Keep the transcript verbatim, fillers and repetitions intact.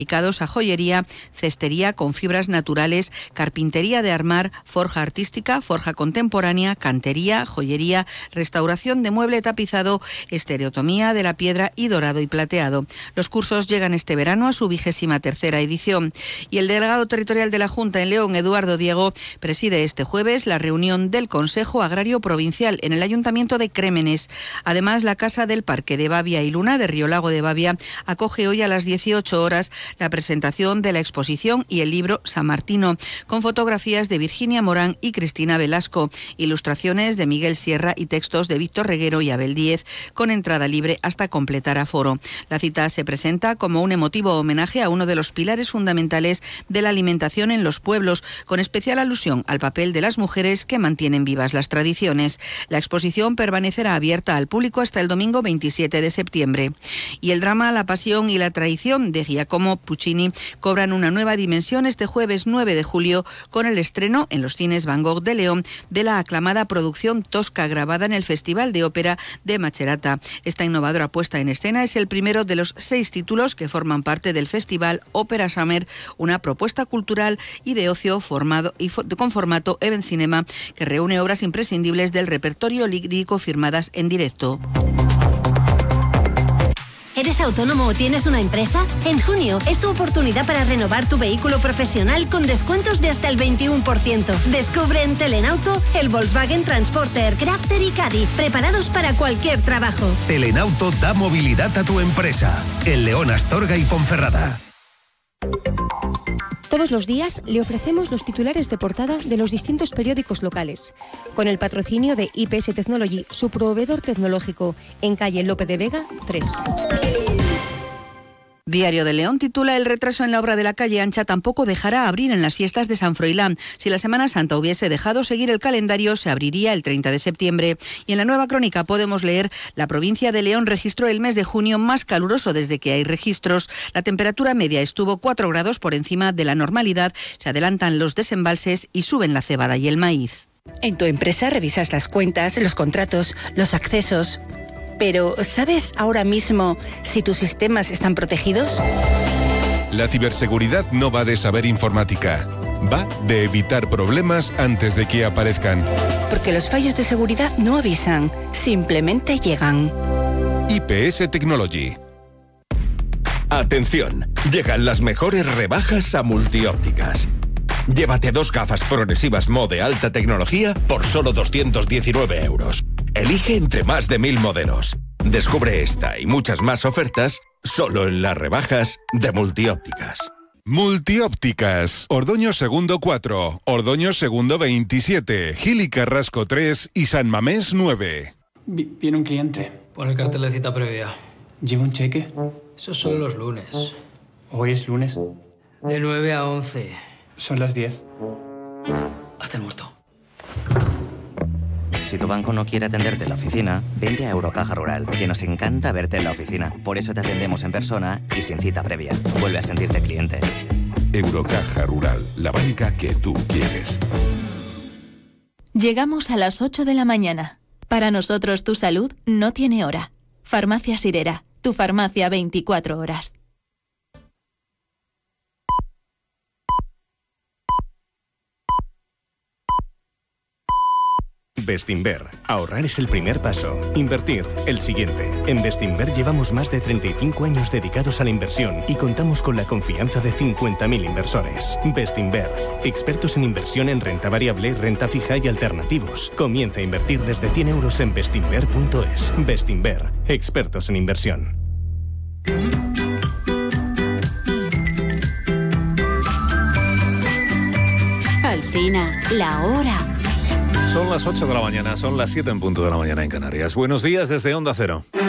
dedicados a joyería, cestería con fibras naturales, carpintería de armar, forja artística, forja contemporánea, cantería, joyería, restauración de mueble tapizado, estereotomía de la piedra y dorado y plateado. Los cursos llegan este verano a su vigésima tercera edición. Y el delegado territorial de la Junta en León, Eduardo Diego, preside este jueves la reunión del Consejo Agrario Provincial en el Ayuntamiento de Crémenes. Además, la Casa del Parque de Bavia y Luna de Riolago de Bavia acoge hoy a las dieciocho horas la presentación de la exposición y el libro San Martino, con fotografías de Virginia Morán y Cristina Velasco, ilustraciones de Miguel Sierra y textos de Víctor Reguero y Abel Díez, con entrada libre hasta completar aforo. La cita se presenta como un emotivo homenaje a uno de los pilares fundamentales de la alimentación en los pueblos, con especial alusión al papel de las mujeres que mantienen vivas las tradiciones. La exposición permanecerá abierta al público hasta el domingo veintisiete de septiembre. Y el drama, la pasión y la traición de Giacomo Puccini cobran una nueva dimensión este jueves nueve de julio con el estreno en los cines Van Gogh de León de la aclamada producción Tosca, grabada en el Festival de Ópera de Macerata. Esta innovadora puesta en escena es el primero de los seis títulos que forman parte del Festival Ópera Summer, una propuesta cultural y de ocio formado y fo- con formato Event Cinema que reúne obras imprescindibles del repertorio lírico firmadas en directo. ¿Eres autónomo o tienes una empresa? En junio es tu oportunidad para renovar tu vehículo profesional con descuentos de hasta el veintiuno por ciento. Descubre en Telenauto el Volkswagen Transporter, Crafter y Caddy, preparados para cualquier trabajo. Telenauto da movilidad a tu empresa. En León, Astorga y Ponferrada. Todos los días le ofrecemos los titulares de portada de los distintos periódicos locales, con el patrocinio de I P S Technology, su proveedor tecnológico, en calle Lope de Vega tres. Diario de León titula: el retraso en la obra de la calle Ancha tampoco dejará abrir en las fiestas de San Froilán. Si la Semana Santa hubiese dejado seguir el calendario, se abriría el treinta de septiembre. Y en la Nueva Crónica podemos leer: la provincia de León registró el mes de junio más caluroso desde que hay registros. La temperatura media estuvo cuatro grados por encima de la normalidad, se adelantan los desembalses y suben la cebada y el maíz. En tu empresa revisas las cuentas, los contratos, los accesos. Pero, ¿sabes ahora mismo si tus sistemas están protegidos? La ciberseguridad no va de saber informática, va de evitar problemas antes de que aparezcan. Porque los fallos de seguridad no avisan, simplemente llegan. I P S Technology. Atención, llegan las mejores rebajas a Multiópticas. Llévate dos gafas progresivas Mo de alta tecnología por solo doscientos diecinueve euros. Elige entre más de mil modelos. Descubre esta y muchas más ofertas solo en las rebajas de Multiópticas. Multiópticas. Ordoño Segundo cuatro, Ordoño Segundo veintisiete, Gil y Carrasco tres y San Mamés nueve. Vi- Viene un cliente. Pon el cartel de cita previa. ¿Lleva un cheque? Esos son los lunes. Hoy es lunes. De nueve a once. Son las diez. Haz el muerto. Si tu banco no quiere atenderte en la oficina, vente a Eurocaja Rural, que nos encanta verte en la oficina. Por eso te atendemos en persona y sin cita previa. Vuelve a sentirte cliente. Eurocaja Rural, la banca que tú quieres. Llegamos a las ocho de la mañana. Para nosotros tu salud no tiene hora. Farmacia Sirera, tu farmacia veinticuatro horas. Bestinver. Ahorrar es el primer paso. Invertir, el siguiente. En Bestinver llevamos más de treinta y cinco años dedicados a la inversión y contamos con la confianza de cincuenta mil inversores. Bestinver. Expertos en inversión en renta variable, renta fija y alternativos. Comienza a invertir desde cien euros en bestinver punto es. Bestinver. Expertos en inversión. Alsina, la hora. Son las ocho de la mañana, son las siete en punto de la mañana en Canarias. Buenos días desde Onda Cero.